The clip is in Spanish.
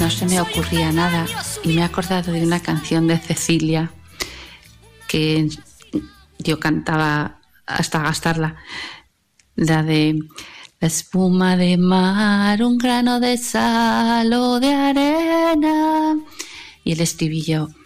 no se me ocurría nada y me he acordado de una canción de Cecilia que yo cantaba hasta gastarla, la de la espuma de mar, un grano de sal o de arena, y el estribillo: